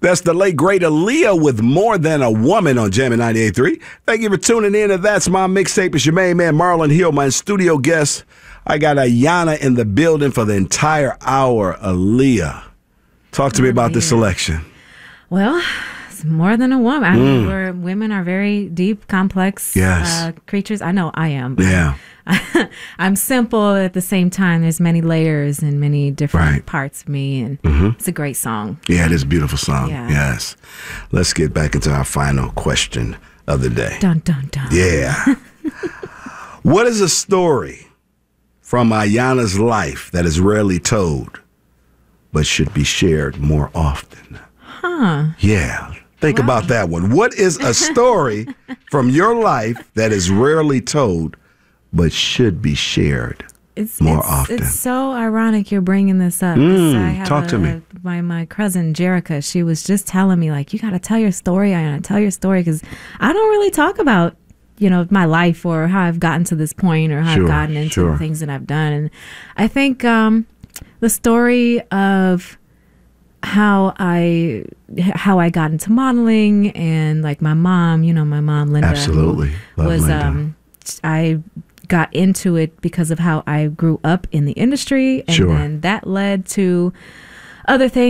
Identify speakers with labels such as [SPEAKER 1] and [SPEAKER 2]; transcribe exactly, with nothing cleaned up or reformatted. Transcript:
[SPEAKER 1] That's the late, great Aaliyah with More Than a Woman on Jammin' ninety-eight point three. Thank you for tuning in to That's My Mixtape. It's your main man, Marlon Hill, my studio guest. I got Ayana in the building for the entire hour. Aaliyah, talk to me about this selection.
[SPEAKER 2] Well, it's more than a woman. I mean, mm. we're, women are very deep, complex
[SPEAKER 1] yes.
[SPEAKER 2] uh, creatures. I know I am.
[SPEAKER 1] Yeah.
[SPEAKER 2] I'm, I'm simple at the same time. There's many layers and many different
[SPEAKER 1] right.
[SPEAKER 2] parts of me, and
[SPEAKER 1] mm-hmm.
[SPEAKER 2] it's a great song.
[SPEAKER 1] Yeah, it is a beautiful song.
[SPEAKER 2] Yeah.
[SPEAKER 1] Yes. Let's get back into our final question of the day.
[SPEAKER 2] Dun, dun, dun.
[SPEAKER 1] Yeah. What is a story from Ayana's life that is rarely told but should be shared more often?
[SPEAKER 2] Huh.
[SPEAKER 1] Yeah. Think
[SPEAKER 2] wow.
[SPEAKER 1] about that one. What is a story from your life that is rarely told but should be shared
[SPEAKER 2] it's,
[SPEAKER 1] more
[SPEAKER 2] it's,
[SPEAKER 1] often?
[SPEAKER 2] It's so ironic you're bringing this up.
[SPEAKER 1] Mm,
[SPEAKER 2] I have
[SPEAKER 1] talk
[SPEAKER 2] a,
[SPEAKER 1] to me.
[SPEAKER 2] My, my cousin, Jerica, she was just telling me, like, you got to tell your story. I got to tell your story because I don't really talk about, you know, my life or how I've gotten to this point or how
[SPEAKER 1] sure,
[SPEAKER 2] I've gotten into
[SPEAKER 1] sure.
[SPEAKER 2] the things that I've done. And I think um, the story of how I how I got into modeling and like my mom, you know, my mom, Linda,
[SPEAKER 1] absolutely Love
[SPEAKER 2] was
[SPEAKER 1] Linda.
[SPEAKER 2] um I got into it because of how I grew up in the industry, and
[SPEAKER 1] sure.
[SPEAKER 2] then that led to other things.